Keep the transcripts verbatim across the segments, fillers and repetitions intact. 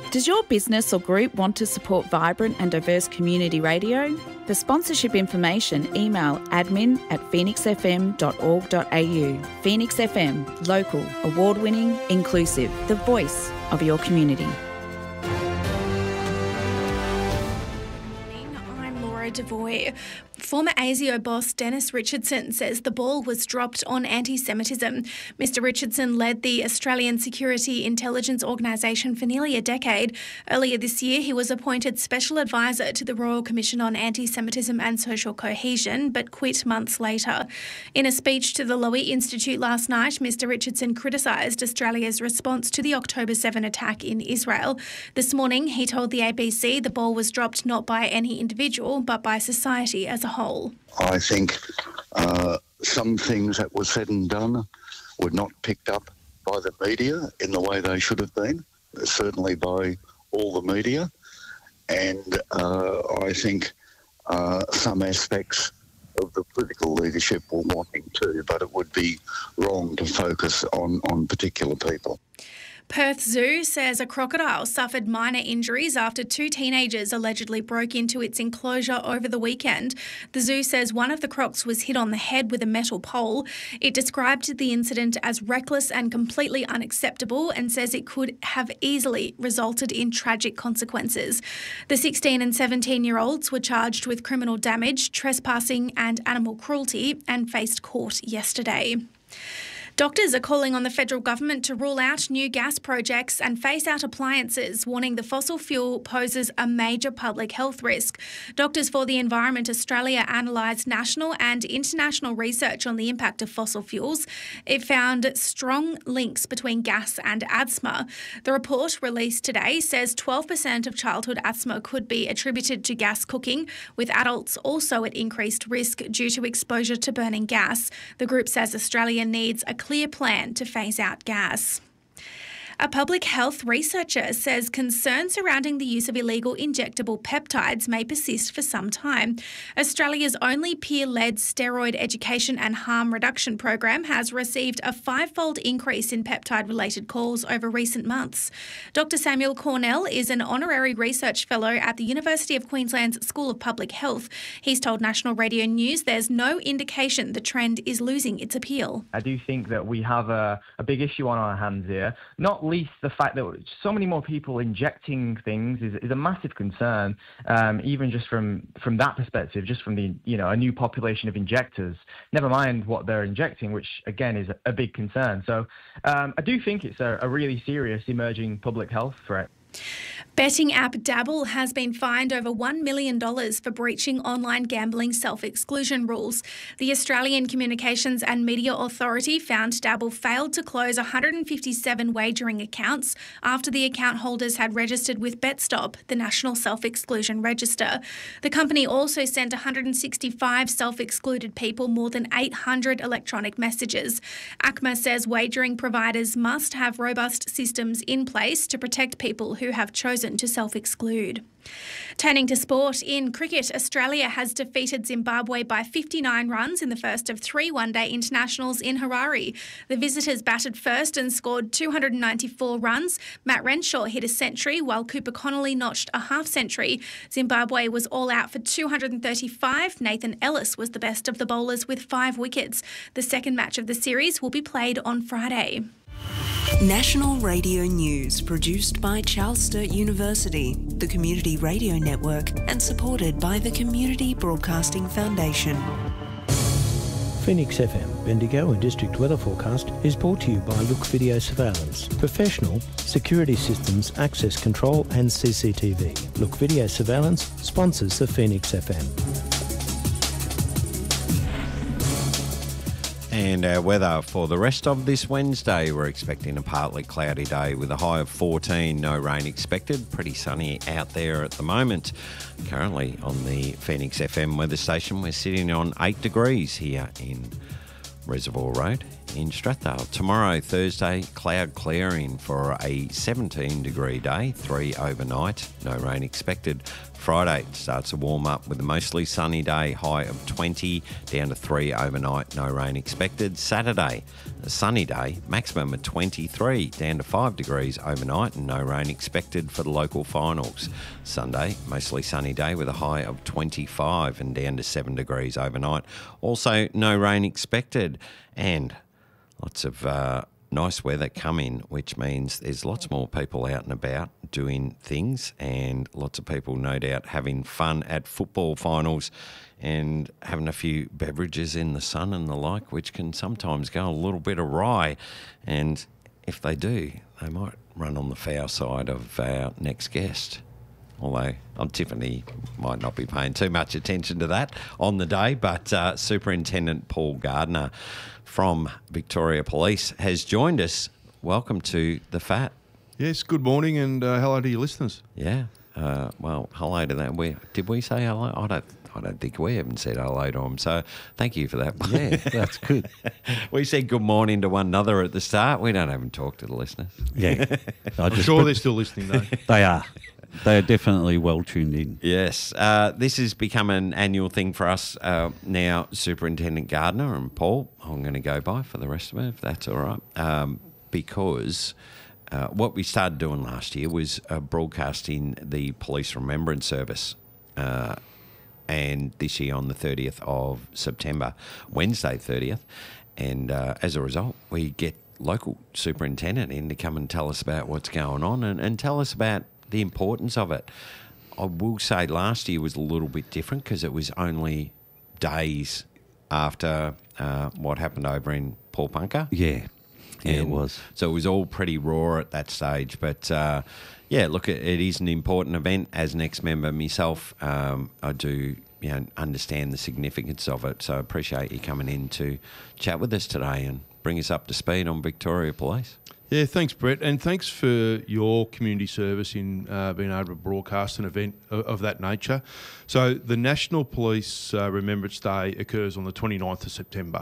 Does your business or group want to support vibrant and diverse community radio? For sponsorship information, email admin at phoenix f m dot org dot a u. Phoenix F M, local, award-winning, inclusive, the voice of your community. I'm Laura Devoy. Former ASIO boss Dennis Richardson says the ball was dropped on anti-Semitism. Mister Richardson led the Australian Security Intelligence Organisation for nearly a decade. Earlier this year, he was appointed Special Advisor to the Royal Commission on Anti-Semitism and Social Cohesion, but quit months later. In a speech to the Lowy Institute last night, Mister Richardson criticised Australia's response to the October seventh attack in Israel. This morning, he told the A B C the ball was dropped not by any individual, but by society as a whole. I think uh, some things that were said and done were not picked up by the media in the way they should have been, certainly by all the media. And uh, I think uh, some aspects of the political leadership were wanting to, but it would be wrong to focus on, on particular people. Perth Zoo says a crocodile suffered minor injuries after two teenagers allegedly broke into its enclosure over the weekend. The zoo says one of the crocs was hit on the head with a metal pole. It described the incident as reckless and completely unacceptable and says it could have easily resulted in tragic consequences. The sixteen and seventeen-year-olds were charged with criminal damage, trespassing and animal cruelty and faced court yesterday. Doctors are calling on the federal government to rule out new gas projects and phase out appliances, warning the fossil fuel poses a major public health risk. Doctors for the Environment Australia analysed national and international research on the impact of fossil fuels. It found strong links between gas and asthma. The report released today says twelve percent of childhood asthma could be attributed to gas cooking, with adults also at increased risk due to exposure to burning gas. The group says Australia needs a clear plan to phase out gas. A public health researcher says concerns surrounding the use of illegal injectable peptides may persist for some time. Australia's only peer-led steroid education and harm reduction program has received a five-fold increase in peptide-related calls over recent months. Doctor Samuel Cornell is an honorary research fellow at the University of Queensland's School of Public Health. He's told National Radio News there's no indication the trend is losing its appeal. I do think that we have a, a big issue on our hands here. Not least the fact that so many more people injecting things is, is a massive concern, um, even just from, from that perspective, just from the, you know, a new population of injectors, never mind what they're injecting, which again is a big concern. So um, I do think it's a, a really serious emerging public health threat. Betting app Dabble has been fined over one million dollars for breaching online gambling self-exclusion rules. The Australian Communications and Media Authority found Dabble failed to close one hundred fifty-seven wagering accounts after the account holders had registered with BetStop, the National Self-Exclusion Register. The company also sent one hundred sixty-five self-excluded people more than eight hundred electronic messages. A C M A says wagering providers must have robust systems in place to protect people who have chosen to self-exclude. Turning to sport, in cricket, Australia has defeated Zimbabwe by fifty-nine runs in the first of three one-day internationals in Harare. The visitors batted first and scored two hundred ninety-four runs. Matt Renshaw hit a century while Cooper Connolly notched a half-century. Zimbabwe was all out for two hundred thirty-five. Nathan Ellis was the best of the bowlers with five wickets. The second match of the series will be played on Friday. National Radio News, produced by Charles Sturt University, the Community Radio Network, and supported by the Community Broadcasting Foundation. Phoenix F M, Bendigo and District Weather Forecast is brought to you by Look Video Surveillance, professional security systems, access control and C C T V. Look Video Surveillance sponsors the Phoenix F M. And our weather for the rest of this Wednesday, we're expecting a partly cloudy day with a high of fourteen, no rain expected. Pretty sunny out there at the moment. Currently on the Phoenix F M weather station, we're sitting on eight degrees here in Reservoir Road in Strathdale. Tomorrow, Thursday, cloud clearing for a seventeen degree day, three overnight, no rain expected. Friday starts to warm up with a mostly sunny day, high of twenty, down to three overnight, no rain expected. Saturday, a sunny day, maximum of twenty-three, down to five degrees overnight and no rain expected for the local finals. Sunday, mostly sunny day with a high of twenty-five and down to seven degrees overnight. Also, no rain expected and lots of uh, nice weather coming, which means there's lots more people out and about doing things and lots of people, no doubt, having fun at football finals and having a few beverages in the sun and the like, which can sometimes go a little bit awry. And if they do, they might run on the foul side of our next guest. Although um, Tiffany might not be paying too much attention to that on the day, but uh, Superintendent Paul Gardner from Victoria Police has joined us. Welcome to The Fat. Yes, good morning and uh, hello to your listeners. Yeah, uh, well, hello to that. We, did we say hello? I don't I don't think we haven't said hello to them, so thank you for that. Yeah, that's good. We said good morning to one another at the start. We don't even talk to the listeners. Yeah. I I'm just sure put- they're still listening though. They are. They are definitely well tuned in. Yes, uh, this has become an annual thing for us uh, now, Superintendent Gardner and Paul, I'm going to go by for the rest of it, if that's all right, um, because uh, what we started doing last year was uh, broadcasting the Police Remembrance Service, uh, and this year on the thirtieth of September, Wednesday thirtieth, and uh, as a result, we get local superintendent in to come and tell us about what's going on and, and tell us about the importance of it. I will say last year was a little bit different because it was only days after uh, what happened over in Paulpunka. Yeah. Yeah, it And was. So it was all pretty raw at that stage. But uh, yeah, look, it, it is an important event. As an ex-member myself, um, I do you know, understand the significance of it. So I appreciate you coming in to chat with us today and bring us up to speed on Victoria Police. Yeah, thanks, Brett, and thanks for your community service in uh, being able to broadcast an event of, of that nature. So the National Police uh, Remembrance Day occurs on the twenty-ninth of September.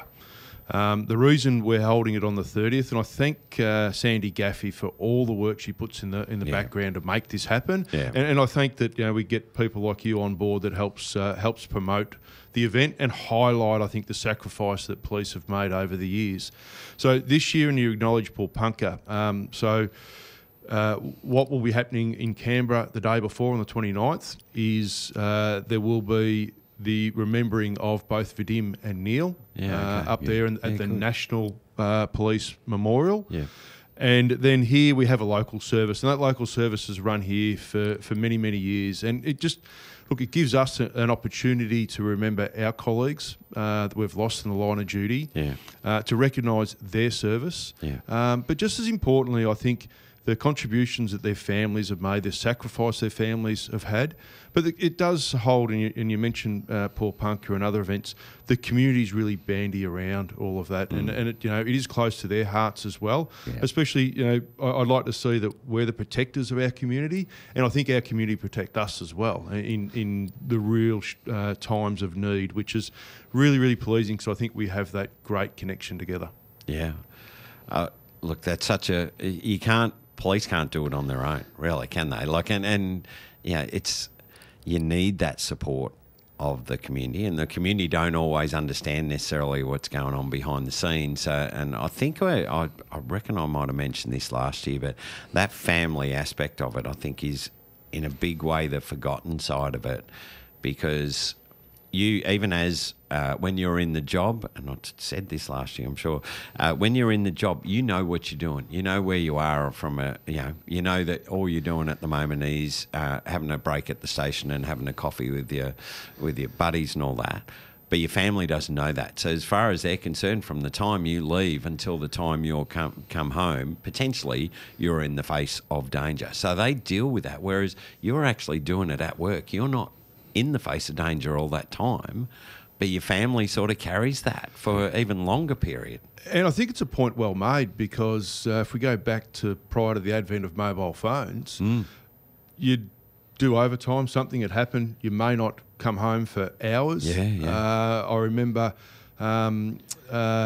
Um, the reason we're holding it on the thirtieth, and I thank uh, Sandy Gaffey for all the work she puts in the in the Yeah. background to make this happen, Yeah. and, and I think that you know we get people like you on board that helps uh, helps promote the event and highlight, I think, the sacrifice that police have made over the years. So this year, and you acknowledge Paulpunka, um, so uh, what will be happening in Canberra the day before on the twenty-ninth is uh, there will be the remembering of both Vadim and Neil Yeah, uh, okay, up yeah. there in, at Yeah, the good. National uh, Police Memorial. Yeah. And then here we have a local service, and that local service has run here for, for many, many years. And it just, look, it gives us a, an opportunity to remember our colleagues uh, that we've lost in the line of duty, Yeah. uh, to recognise their service. Yeah. Um, but just as importantly, I think the contributions that their families have made, the sacrifice their families have had. But it does hold, and you, and you mentioned uh, Paulpunka and other events, the community's really bandy around all of that. Mm. And, and it, you know, it is close to their hearts as well. Yeah. Especially, you know, I, I'd like to see that we're the protectors of our community, and I think our community protect us as well in, in the real uh, times of need, which is really, really pleasing. So I think we have that great connection together. Yeah. Uh, look, that's such a... You can't... Police can't do it on their own, really, can they? Like, and, and yeah, it's... You need that support of the community, and the community don't always understand necessarily what's going on behind the scenes. Uh, and I think I, I, I reckon I might have mentioned this last year, but that family aspect of it, I think, is in a big way the forgotten side of it, because you, even as uh, when you're in the job, and I said this last year, I'm sure, uh, when you're in the job, you know what you're doing. You know where you are from a, you know, you know that all you're doing at the moment is uh, having a break at the station and having a coffee with your, with your buddies and all that. But your family doesn't know that. So as far as they're concerned, from the time you leave until the time you'll come, come home, potentially you're in the face of danger. So they deal with that, whereas you're actually doing it at work. You're not in the face of danger all that time, but your family sort of carries that for an even longer period. And I think it's a point well made, because uh, if we go back to prior to the advent of mobile phones, Mm. you'd do overtime, something had happened, you may not come home for hours. Yeah, yeah. Uh, I remember um, uh,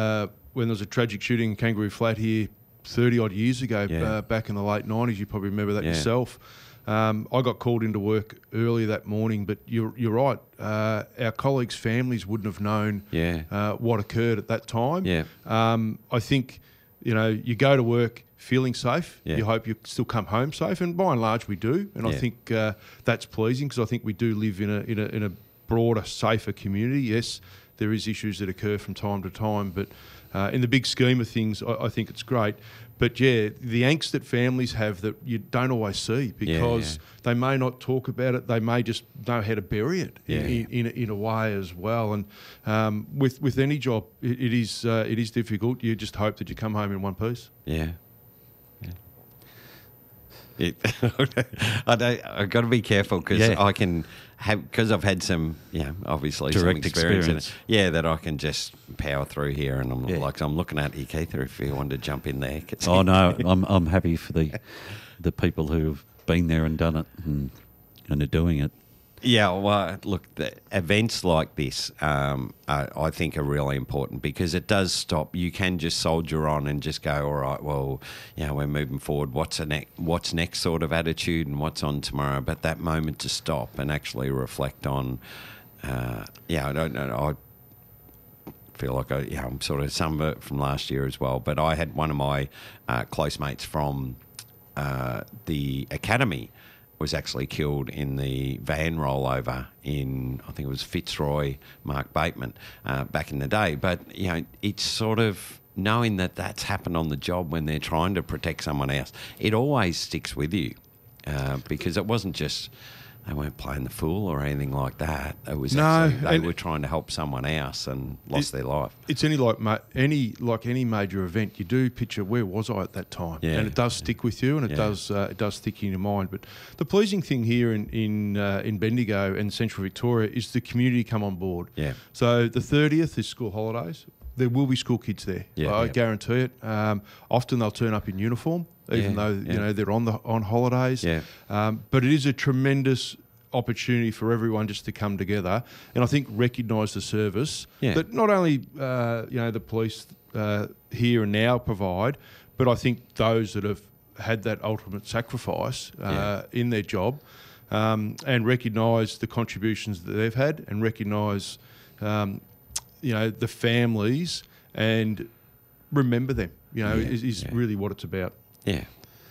when there was a tragic shooting in Kangaroo Flat here thirty odd years ago, Yeah. uh, back in the late nineties. You probably remember that Yeah. yourself. Um, I got called into work early that morning, but you're you're right. Uh, our colleagues' families wouldn't have known Yeah. uh, what occurred at that time. Yeah. Um, I think, you know, you go to work feeling safe. Yeah. You hope you still come home safe, and by and large we do. And I Yeah. think uh, that's pleasing, because I think we do live in a in a in a broader, safer community. Yes, there is issues that occur from time to time, but uh, in the big scheme of things, I, I think it's great. But yeah, the angst that families have that you don't always see, because yeah. they may not talk about it, they may just know how to bury it Yeah. in, in, in a way as well. And um, with with any job, it, it is uh, it is difficult. You just hope that you come home in one piece. Yeah. yeah. It, I don't, I've got to be careful, because Yeah. I can have, because I've had some, yeah, obviously Direct some experience, in experience. it. Yeah, that I can just power through here, and I'm Yeah. like, I'm looking at you, Keith, if you wanted to jump in there. 'cause- Oh no, I'm I'm happy for the the people who've been there and done it and and are doing it. Yeah, well, look, the events like this, um, I, I think are really important, because it does stop. You can just soldier on and just go, all right, well, you know, we're moving forward. What's a ne- what's next sort of attitude, and what's on tomorrow? But that moment to stop and actually reflect on, uh, yeah, I don't know. I feel like I, yeah, I'm sort of some of it from last year as well. But I had one of my uh, close mates from uh, the academy was actually killed in the van rollover in, I think it was Fitzroy, Mark Bateman, uh, back in the day. But, you know, it's sort of knowing that that's happened on the job when they're trying to protect someone else. It always sticks with you, uh, because it wasn't just, they weren't playing the fool or anything like that. It was No, actually, they and- were trying to help someone else and lost It- their life. It's any like ma- any like any major event. You do picture, where was I at that time, Yeah. and it does stick with you, and it Yeah. does uh, it does stick in your mind. But the pleasing thing here in in uh, in Bendigo and Central Victoria is the community come on board. Yeah. So the thirtieth is school holidays. There will be school kids there. Yeah, I yeah. guarantee it. Um, often they'll turn up in uniform, even Yeah, though yeah. you know they're on the on holidays. Yeah. Um, but it is a tremendous opportunity for everyone just to come together, and I think recognise the service Yeah. that not only uh, you know the police uh, here and now provide, but I think those that have had that ultimate sacrifice uh, in their job, um, and recognise the contributions that they've had, and recognise um, you know the families, and remember them. You know, Yeah, is, is yeah. really what it's about. Yeah.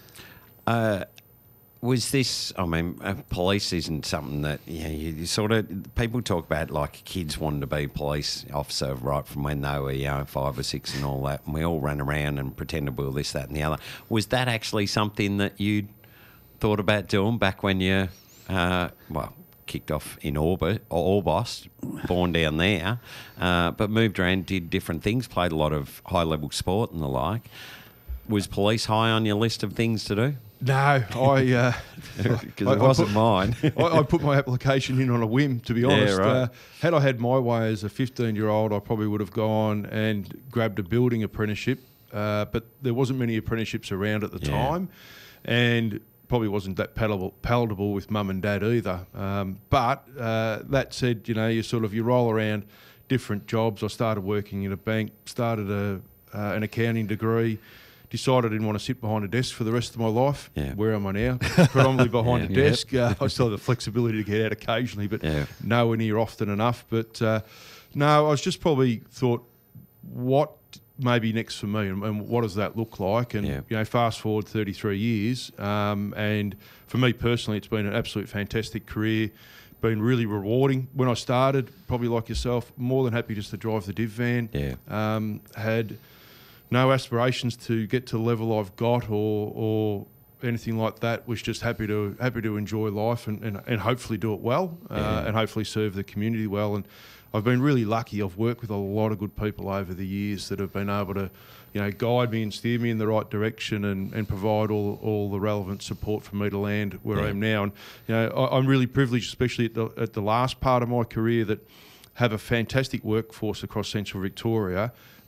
Uh, was this, I mean, uh, police isn't something that, you know, you, you sort of, people talk about like kids wanting to be a police officer right from when they were, you know, five or six and all that, and we all ran around and pretended we were this, that and the other. Was that actually something that you thought about doing back when you, uh, well, kicked off in Orbit, or Orbost, born down there, uh, but moved around, did different things, played a lot of high-level sport and the like. Was police high on your list of things to do? No, I uh, Because I- it I wasn't put- mine. I, I put my application in on a whim, to be honest. right. Uh, had I had my way as a fifteen-year-old, I probably would have gone and grabbed a building apprenticeship, uh, but there wasn't many apprenticeships around at the Yeah. time, and probably wasn't that palatable, palatable with mum and dad either. Um, but uh, that said, you know, you sort of you roll around different jobs. I started working in a bank, started a uh, an accounting degree. Decided I didn't want to sit behind a desk for the rest of my life. Yeah. Where am I now? Predominantly behind Yeah. a desk. Uh, I still have the flexibility to get out occasionally, but Yeah. nowhere near often enough. But uh, no, I was just probably thought, what may be next for me, and, and what does that look like? And Yeah. you know, fast forward thirty-three years, um, and for me personally, it's been an absolute fantastic career. Been really rewarding. When I started, probably like yourself, more than happy just to drive the div van. Yeah. Um, had no aspirations to get to the level I've got or or anything like that. Was just happy to happy to enjoy life and, and, and hopefully do it well uh, Yeah. and hopefully serve the community well. And I've been really lucky. I've worked with a lot of good people over the years that have been able to, you know, guide me and steer me in the right direction and, and provide all all the relevant support for me to land where Yeah. I am now. And you know, I, I'm really privileged, especially at the at the last part of my career, that have a fantastic workforce across Central Victoria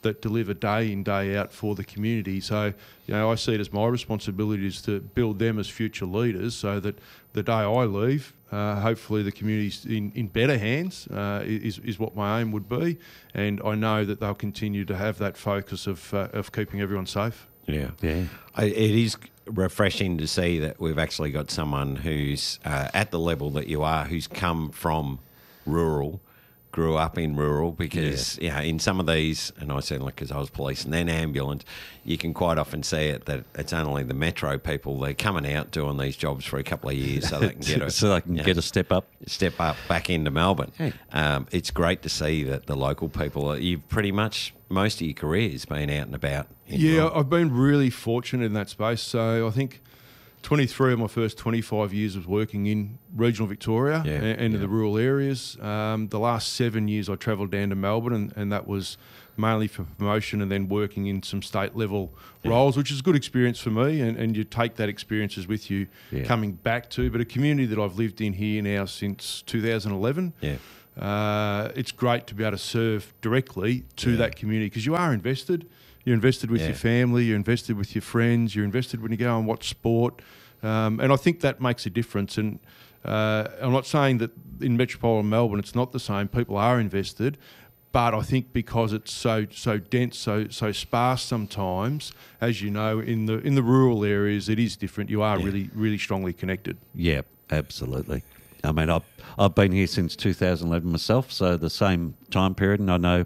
that deliver day in, day out for the community. So, you know, I see it as my responsibility is to build them as future leaders so that the day I leave, uh, hopefully the community's in, in better hands uh, is, is what my aim would be. And I know that they'll continue to have that focus of, uh, of keeping everyone safe. Yeah. Yeah. I, it is refreshing to see that we've actually got someone who's uh, at the level that you are, who's come from rural, grew up in rural, because yeah. you know, in some of these, and I certainly, because I was police and then ambulance, you can quite often see it that it's only the metro people, they're coming out doing these jobs for a couple of years so they can get a, so they can get know, a step up step up back into Melbourne. Hey. Um, it's great to see that the local people, you've pretty much most of your career's been out and about. Yeah, rural. I've been really fortunate in that space. So I think twenty-three of my first twenty-five years was working in regional Victoria yeah, and, and yeah. in the rural areas. Um, the last seven years I travelled down to Melbourne, and, and that was mainly for promotion and then working in some state level yeah. roles, which is a good experience for me, and, and you take that experiences with you yeah. coming back to. But a community that I've lived in here now since two thousand eleven, yeah. uh, it's great to be able to serve directly to yeah. that community because you are invested. You're invested with yeah. your family, you're invested with your friends, you're invested when you go and watch sport. Um, and I think that makes a difference. And uh, I'm not saying that in metropolitan Melbourne it's not the same. People are invested. But I think because it's so so dense, so so sparse sometimes, as you know, in the in the rural areas it is different. You are yeah. really, really strongly connected. Yeah, absolutely. I mean, I've, I've been here since two thousand eleven myself, so the same time period. And I know,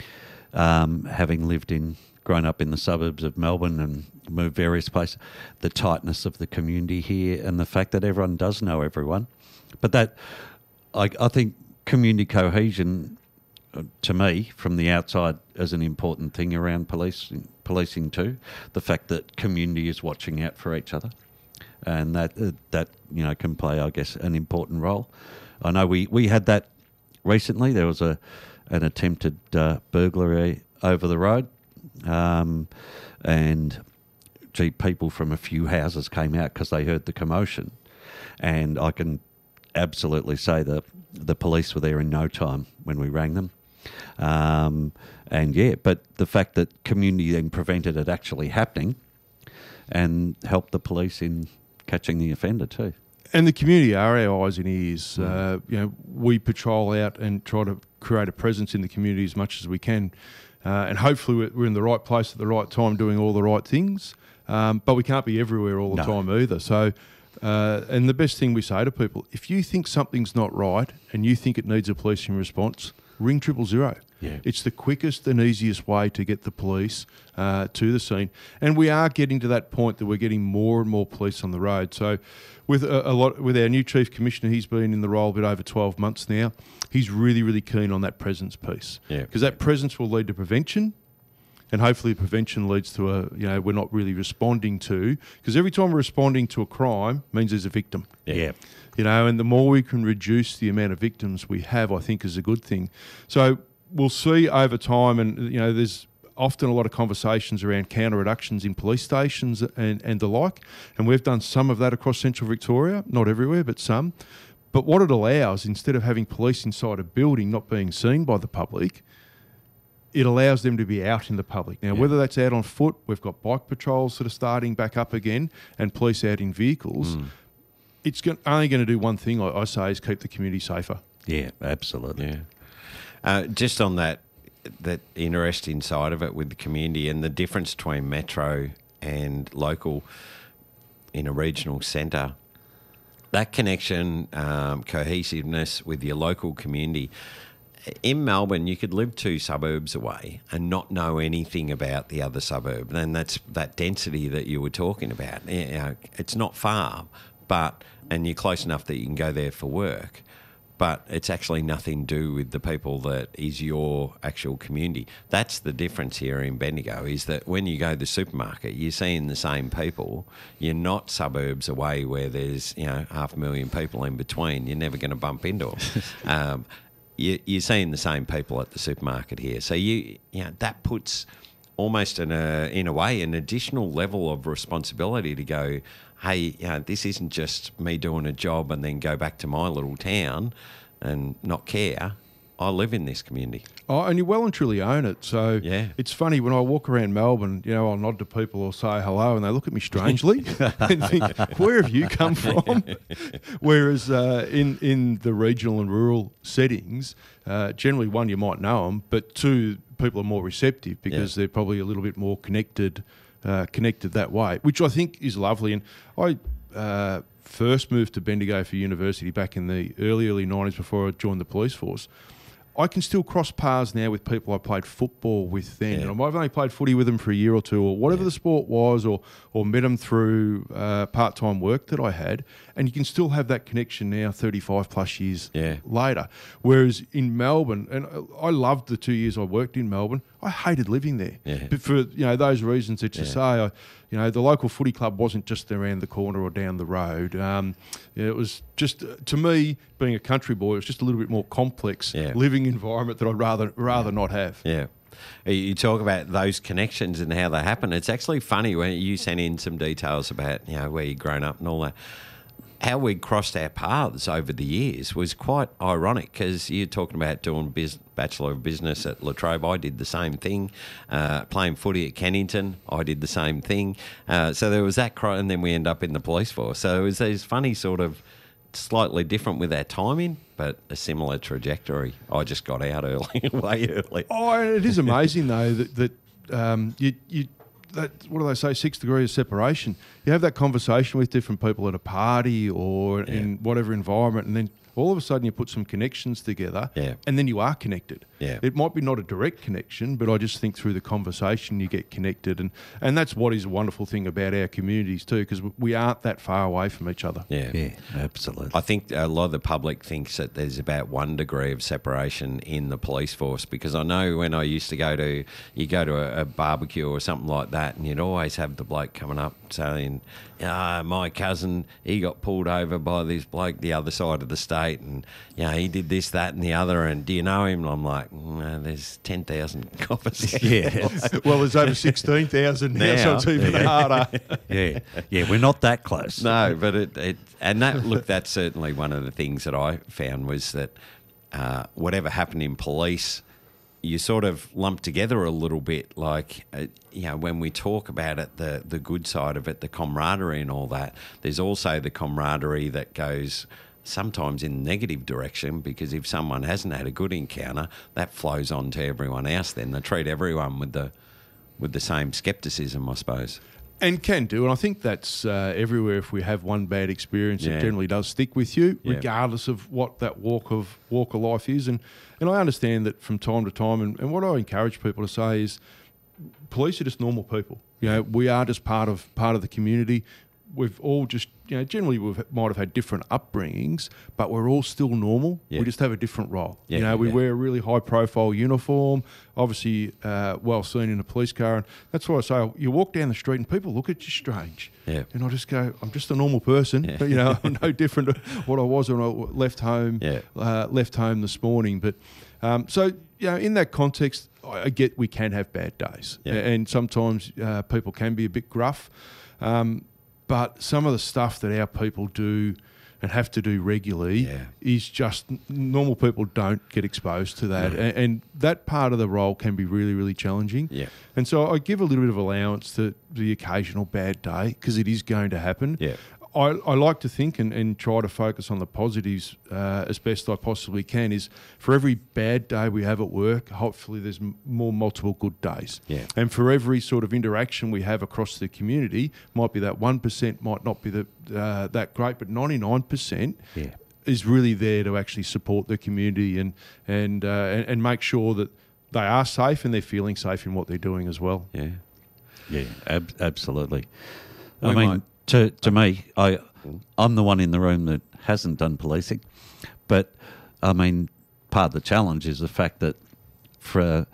um, having lived in... grown up in the suburbs of Melbourne and moved various places, the tightness of the community here and the fact that everyone does know everyone. But that, I, I think community cohesion, uh, to me, from the outside, is an important thing around policing, policing too. The fact that community is watching out for each other. And that, uh, that you know, can play, I guess, an important role. I know we, we had that recently. There was a an attempted uh, burglary over the road. Um, and gee, people from a few houses came out because they heard the commotion, and I can absolutely say that the police were there in no time when we rang them. Um, and yeah, but the fact that community then prevented it actually happening and helped the police in catching the offender too. And the community are our eyes and ears. Mm. Uh, you know, we patrol out and try to create a presence in the community as much as we can. Uh, and hopefully we're, we're in the right place at the right time doing all the right things. Um, but we can't be everywhere all the no. time either. So, uh, and the best thing we say to people, if you think something's not right and you think it needs a policing response, ring triple zero. Yeah. It's the quickest and easiest way to get the police uh, to the scene. And we are getting to that point that we're getting more and more police on the road. So with a, a lot, with our new Chief Commissioner, he's been in the role a bit over twelve months now. He's really, really keen on that presence piece. Yeah. Because that presence will lead to prevention. And hopefully prevention leads to a, you know, we're not really responding to, because every time we're responding to a crime means there's a victim. Yeah. yeah. You know, and the more we can reduce the amount of victims we have, I think is a good thing. So we'll see over time, and, you know, there's often a lot of conversations around counter reductions in police stations and, and the like. And we've done some of that across central Victoria, not everywhere, but some. But what it allows, instead of having police inside a building not being seen by the public, it allows them to be out in the public. Now, yeah. whether that's out on foot, we've got bike patrols that are starting back up again, and police out in vehicles. Mm. It's only going to do one thing, I, I say, is keep the community safer. Yeah, absolutely. Yeah. Uh, just on that, that interesting side of it with the community and the difference between metro and local in a regional centre, that connection, um, cohesiveness with your local community. In Melbourne, you could live two suburbs away and not know anything about the other suburb. And that's that density that you were talking about. You know, it's not far, but and you're close enough that you can go there for work. But it's actually nothing to do with the people that is your actual community. That's the difference here in Bendigo, is that when you go to the supermarket, you're seeing the same people. You're not suburbs away where there's, you know, half a million people in between. You're never going to bump into them. um, you, you're seeing the same people at the supermarket here. So you, you know, that puts almost in a in a way an additional level of responsibility to go, hey, you know, this isn't just me doing a job and then go back to my little town and not care. I live in this community. Oh, and you well and truly own it. So Yeah. it's funny when I walk around Melbourne, you know, I'll nod to people or say hello and they look at me strangely and think, where have you come from? Whereas uh, in, in the regional and rural settings, uh, generally, one, you might know them, but two, people are more receptive because Yeah. they're probably a little bit more connected uh, connected that way, which I think is lovely. And I uh, first moved to Bendigo for university back in the early, early nineties before I joined the police force. I can still cross paths now with people I played football with then. Yeah. And I've only played footy with them for a year or two or whatever Yeah. the sport was, or or met them through uh, part-time work that I had. And you can still have that connection now thirty-five plus years Yeah. later. Whereas in Melbourne, and I loved the two years I worked in Melbourne, I hated living there. Yeah. But for you know those reasons that you Yeah. say, I, you know, the local footy club wasn't just around the corner or down the road. Um, you know, it was just, to me, being a country boy, it was just a little bit more complex Yeah. living environment that I'd rather rather not have. Yeah. You talk about those connections and how they happen. It's actually funny when you sent in some details about, you know, where you've grown up and all that. How we crossed our paths over the years was quite ironic, because you're talking about doing biz, Bachelor of Business at La Trobe. I did the same thing. Uh, playing footy at Kennington, I did the same thing. Uh, so there was that, cro- and then we end up in the police force. So it was these funny sort of, slightly different with our timing, but a similar trajectory. I just got out early, way early. Oh, and it is amazing though that that um, you you that what do they say? Six degrees of separation. You have that conversation with different people at a party or Yeah. in whatever environment, and then all of a sudden you put some connections together, Yeah. and then you are connected. Yeah. It might be not a direct connection, but I just think through the conversation you get connected, and, and that's what is a wonderful thing about our communities too, because we aren't that far away from each other. Yeah. Yeah, absolutely. I think a lot of the public thinks that there's about one degree of separation in the police force, because I know when I used to go to, you go to a, a barbecue or something like that, and you'd always have the bloke coming up saying, ah, my cousin, he got pulled over by this bloke the other side of the state, and you know, he did this, that and the other, and do you know him? And I'm like, no, there's ten thousand coppers. Yeah. Well, there's over sixteen thousand now, so Now. it's even Yeah. harder. yeah, yeah, we're not that close. No, but it, it and that look, that's certainly one of the things that I found was that uh, whatever happened in police, you sort of lump together a little bit. Like uh, you know, when we talk about it, the the good side of it, the camaraderie and all that. There's also the camaraderie that goes sometimes in the negative direction, because if someone hasn't had a good encounter, that flows on to everyone else. Then they treat everyone with the with the same scepticism, I suppose. And can do, and I think that's uh, everywhere. If we have one bad experience, Yeah. it generally does stick with you, Yeah. regardless of what that walk of walk of life is. And and I understand that from time to time. And, and what I encourage people to say is, police are just normal people. You know, we are just part of part of the community. We've all just, you know, generally we might have had different upbringings, but we're all still normal. Yeah. We just have a different role. Yeah, you know, we yeah. wear a really high-profile uniform, obviously uh, well seen in a police car, and that's why I say you walk down the street and people look at you strange. Yeah. And I just go, I'm just a normal person. Yeah. But, you know, I'm no different to what I was when I left home. Yeah. Uh, left home this morning, but um, so you know, in that context, I I get we can have bad days, Yeah. and sometimes uh, people can be a bit gruff. Um, But some of the stuff that our people do and have to do regularly Yeah. is just n- normal people don't get exposed to that. No. And, and that part of the role can be really, really challenging. Yeah. And so I give a little bit of allowance to the occasional bad day, because it is going to happen. Yeah. I, I like to think and, and try to focus on the positives uh, as best I possibly can, is for every bad day we have at work, hopefully there's m- more multiple good days. Yeah. And for every sort of interaction we have across the community, might be that one percent, might not be the, uh, that great, but ninety-nine percent Yeah. is really there to actually support the community and, and, uh, and, and make sure that they are safe and they're feeling safe in what they're doing as well. Yeah. Yeah, ab- absolutely. We I mean, might- to to me, I I'm the one in the room that hasn't done policing, but I mean, part of the challenge is the fact that for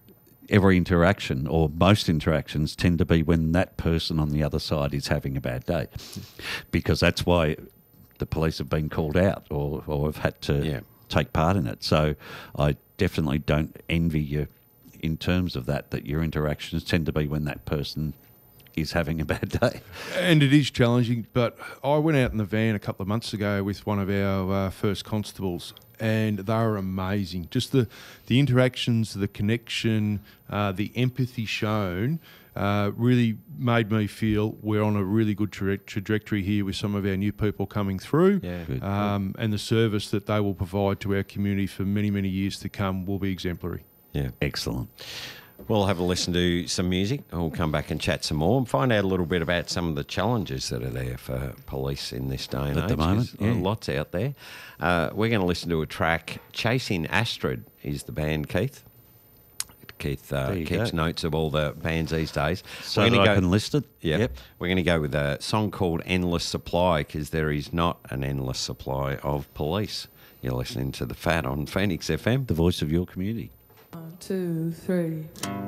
every interaction, or most interactions, tend to be when that person on the other side is having a bad day, because that's why the police have been called out or or have had to Yeah. take part in it. So I definitely don't envy you in terms of that. That your interactions tend to be when that person is having a bad day. And it is challenging, but I went out in the van a couple of months ago with one of our uh, first constables, and they were amazing. Just the, the interactions, the connection, uh, the empathy shown uh, really made me feel we're on a really good tra- trajectory here with some of our new people coming through. Yeah. Good. Um, and the service that they will provide to our community for many, many years to come will be exemplary. Yeah. Excellent. We'll have a listen to some music and we'll come back and chat some more and find out a little bit about some of the challenges that are there for police in this day and At age. the moment, There's yeah. lots out there. Uh, we're going to listen to a track. Chasing Astrid is the band, Keith. Keith uh, There you keeps go. notes of all the bands these days. So We're that gonna I can list it? Yep. Yep. We're going to go with a song called Endless Supply because there is not an endless supply of police. You're listening to The Fat on Phoenix F M. The voice of your community. One, two, three.